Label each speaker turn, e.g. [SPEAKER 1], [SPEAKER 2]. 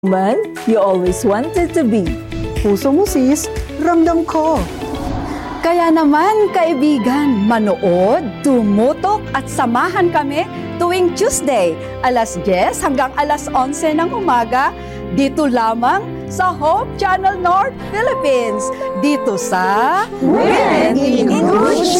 [SPEAKER 1] Man you always wanted to be.
[SPEAKER 2] Puso mo sis, ramdam ko.
[SPEAKER 3] Kaya naman, kaibigan, manood, tumutok at samahan kami tuwing Tuesday, alas 10 hanggang alas 11 ng umaga, dito lamang sa Hope Channel North Philippines, dito sa
[SPEAKER 1] Women in Good